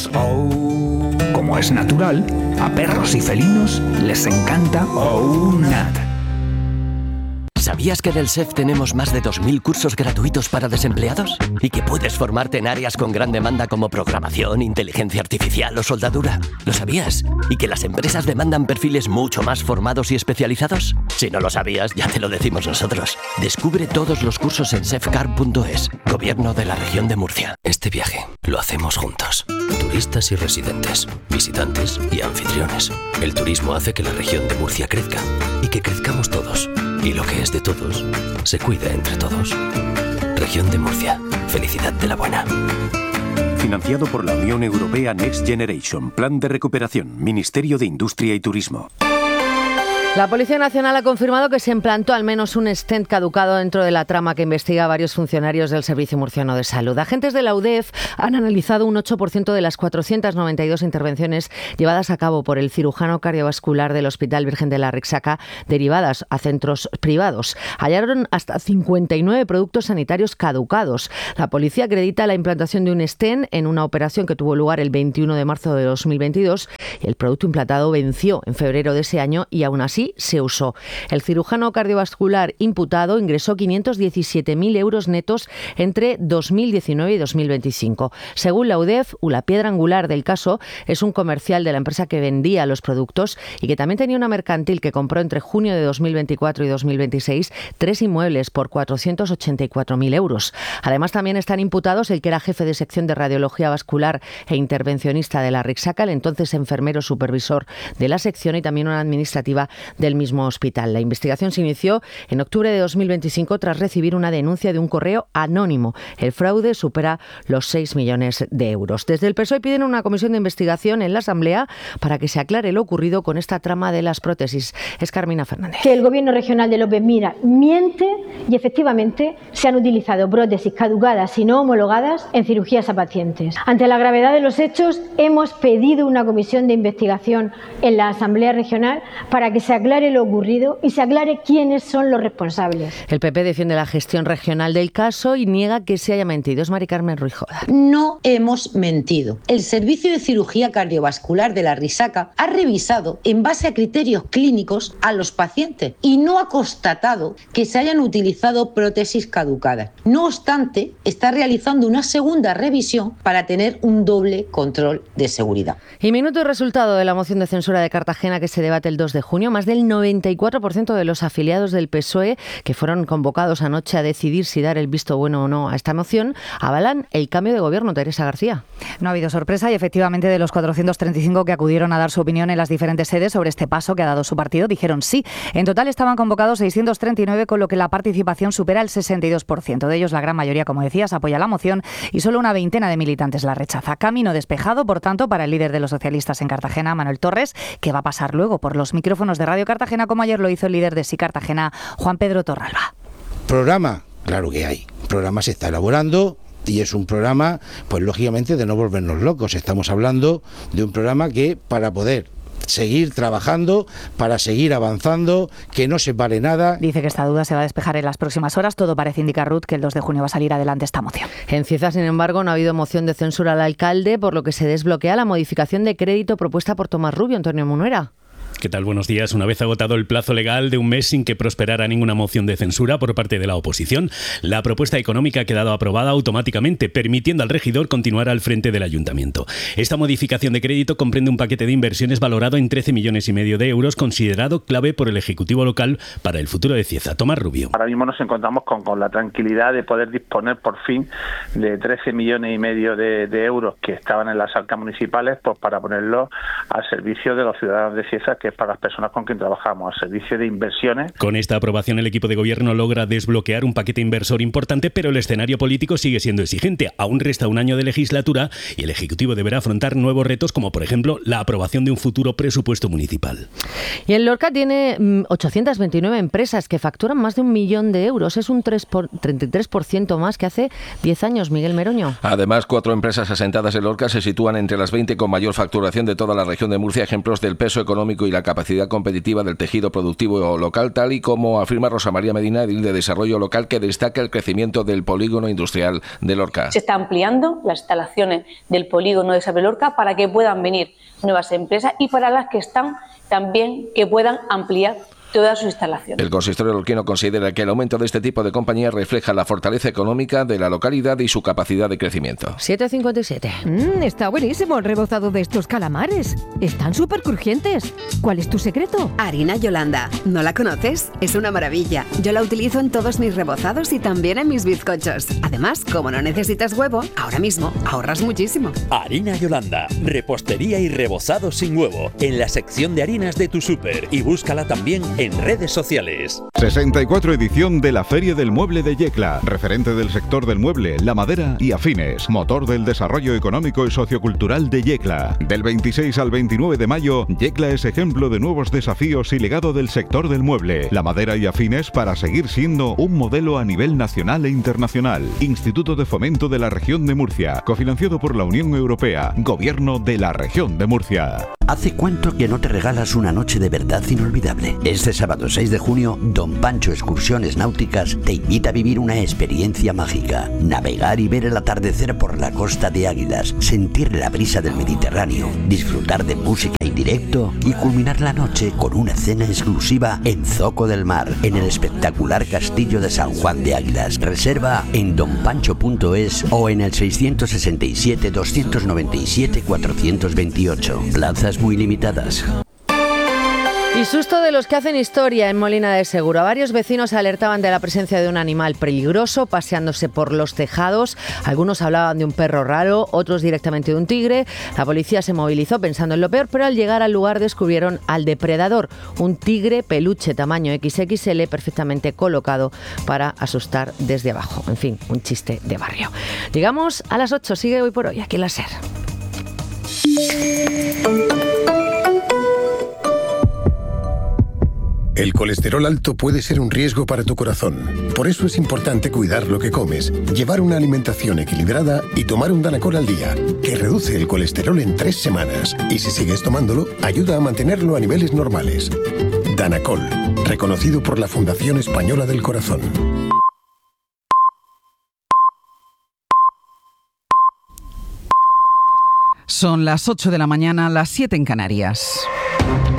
Oh. Como es natural, a perros y felinos les encanta OUNAT. ¿Sabías que en el SEF tenemos más de 2.000 cursos gratuitos para desempleados? ¿Y que puedes formarte en áreas con gran demanda como programación, inteligencia artificial o soldadura? ¿Lo sabías? ¿Y que las empresas demandan perfiles mucho más formados y especializados? Si no lo sabías, ya te lo decimos nosotros. Descubre todos los cursos en sefcar.es, Gobierno de la Región de Murcia. Este viaje lo hacemos juntos. Turistas y residentes, visitantes y anfitriones. El turismo hace que la región de Murcia crezca y que crezcamos todos. Y lo que es de todos, se cuida entre todos. Región de Murcia. Felicidad de la buena. Financiado por la Unión Europea Next Generation. Plan de recuperación. Ministerio de Industria y Turismo. La Policía Nacional ha confirmado que se implantó al menos un stent caducado dentro de la trama que investiga a varios funcionarios del Servicio Murciano de Salud. Agentes de la UDEF han analizado un 8% de las 492 intervenciones llevadas a cabo por el cirujano cardiovascular del Hospital Virgen de la Rixaca, derivadas a centros privados. Hallaron hasta 59 productos sanitarios caducados. La policía acredita la implantación de un stent en una operación que tuvo lugar el 21 de marzo de 2022 y el producto implantado venció en febrero de ese año y aún así se usó. El cirujano cardiovascular imputado ingresó 517.000 euros netos entre 2019 y 2025. Según la UDEF, la piedra angular del caso es un comercial de la empresa que vendía los productos y que también tenía una mercantil que compró entre junio de 2024 y 2026 3 inmuebles por 484.000 euros. Además, también están imputados el que era jefe de sección de radiología vascular e intervencionista de la Rixaca, el entonces enfermero supervisor de la sección y también una administrativa del mismo hospital. La investigación se inició en octubre de 2025 tras recibir una denuncia de un correo anónimo. El fraude supera los 6 millones de euros. Desde el PSOE piden una comisión de investigación en la Asamblea para que se aclare lo ocurrido con esta trama de las prótesis. Es Carmina Fernández. Que el Gobierno regional de López Miras miente y efectivamente se han utilizado prótesis caducadas y no homologadas en cirugías a pacientes. Ante la gravedad de los hechos, hemos pedido una comisión de investigación en la Asamblea Regional para que se aclare lo ocurrido y se aclare quiénes son los responsables. El PP defiende la gestión regional del caso y niega que se haya mentido. Es Mari Carmen Ruiz Joda. No hemos mentido. El Servicio de Cirugía Cardiovascular de la Rixaca ha revisado en base a criterios clínicos a los pacientes y no ha constatado que se hayan utilizado prótesis caducadas. No obstante, está realizando una segunda revisión para tener un doble control de seguridad. Y minuto y resultado de la moción de censura de Cartagena que se debate el 2 de junio. Más del 94% de los afiliados del PSOE que fueron convocados anoche a decidir si dar el visto bueno o no a esta moción avalan el cambio de gobierno. Teresa García. No ha habido sorpresa y efectivamente de los 435 que acudieron a dar su opinión en las diferentes sedes sobre este paso que ha dado su partido, dijeron sí. En total estaban convocados 639, con lo que la participación supera el 62%. De ellos, la gran mayoría, como decías, apoya la moción y solo una veintena de militantes la rechaza. Camino despejado, por tanto, para el líder de los socialistas en Cartagena, Manuel Torres, que va a pasar luego por los micrófonos de Radio Cartagena, como ayer lo hizo el líder de Sí Cartagena, Juan Pedro Torralba. Programa, claro que hay. Programa se está elaborando. Y es un programa, pues lógicamente, de no volvernos locos. Estamos hablando de un programa que, para poder seguir trabajando, para seguir avanzando, que no se vale nada. Dice que esta duda se va a despejar en las próximas horas. Todo parece indicar, Ruth, que el 2 de junio va a salir adelante esta moción. En Cieza, sin embargo, no ha habido moción de censura al alcalde, por lo que se desbloquea la modificación de crédito propuesta por Tomás Rubio. Antonio Munuera. ¿Qué tal? Buenos días. Una vez agotado el plazo legal de un mes sin que prosperara ninguna moción de censura por parte de la oposición, la propuesta económica ha quedado aprobada automáticamente, permitiendo al regidor continuar al frente del ayuntamiento. Esta modificación de crédito comprende un paquete de inversiones valorado en 13,5 millones de euros, considerado clave por el Ejecutivo local para el futuro de Cieza. Tomás Rubio. Ahora mismo nos encontramos con la tranquilidad de poder disponer por fin de 13,5 millones de euros que estaban en las arcas municipales, pues para ponerlos al servicio de los ciudadanos de Cieza, que es para las personas con quien trabajamos, al servicio de inversiones. Con esta aprobación, el equipo de gobierno logra desbloquear un paquete inversor importante, pero el escenario político sigue siendo exigente. Aún resta un año de legislatura y el Ejecutivo deberá afrontar nuevos retos, como por ejemplo la aprobación de un futuro presupuesto municipal. Y en Lorca tiene 829 empresas que facturan más de 1 millón de euros. Es un 33% más que hace 10 años, Miguel Meroño. Además, 4 empresas asentadas en Lorca se sitúan entre las 20 con mayor facturación de toda la región de Murcia, ejemplos del peso económico y la la capacidad competitiva del tejido productivo local, tal y como afirma Rosa María Medina, edil de Desarrollo Local, que destaca el crecimiento del polígono industrial de Lorca. Se está ampliando las instalaciones del polígono de San Lorca para que puedan venir nuevas empresas y para las que están también que puedan ampliar todas sus instalaciones. El consistorio lorquino considera que el aumento de este tipo de compañías refleja la fortaleza económica de la localidad y su capacidad de crecimiento. 7,57. Está buenísimo el rebozado de estos calamares. Están súper crujientes. ¿Cuál es tu secreto? Harina Yolanda. ¿No la conoces? Es una maravilla. Yo la utilizo en todos mis rebozados y también en mis bizcochos. Además, como no necesitas huevo, ahora mismo ahorras muchísimo. Harina Yolanda. Repostería y rebozado sin huevo. En la sección de harinas de tu súper. Y búscala también en redes sociales. 64 edición de la Feria del Mueble de Yecla, referente del sector del mueble, la madera y afines, motor del desarrollo económico y sociocultural de Yecla. Del 26 al 29 de mayo, Yecla es ejemplo de nuevos desafíos y legado del sector del mueble, la madera y afines para seguir siendo un modelo a nivel nacional e internacional. Instituto de Fomento de la Región de Murcia, cofinanciado por la Unión Europea, Gobierno de la Región de Murcia. ¿Hace cuánto que no te regalas una noche de verdad inolvidable? Este sábado 6 de junio, Don Pancho Excursiones Náuticas te invita a vivir una experiencia mágica. Navegar y ver el atardecer por la costa de Águilas, sentir la brisa del Mediterráneo, disfrutar de música en directo y culminar la noche con una cena exclusiva en Zoco del Mar, en el espectacular castillo de San Juan de Águilas. Reserva en donpancho.es o en el 667 297 428. Plazas muy limitadas. Y susto de los que hacen historia en Molina de Segura. Varios vecinos alertaban de la presencia de un animal peligroso paseándose por los tejados. Algunos hablaban de un perro raro, otros directamente de un tigre. La policía se movilizó pensando en lo peor, pero al llegar al lugar descubrieron al depredador, un tigre peluche tamaño XXL perfectamente colocado para asustar desde abajo. En fin, un chiste de barrio. Llegamos a las 8, sigue Hoy por Hoy, aquí en la SER. El colesterol alto puede ser un riesgo para tu corazón. Por eso es importante cuidar lo que comes, llevar una alimentación equilibrada y tomar un Danacol al día, que reduce el colesterol en 3 semanas. Y si sigues tomándolo, ayuda a mantenerlo a niveles normales. Danacol, reconocido por la Fundación Española del Corazón. Son las 8 de la mañana, las 7 en Canarias.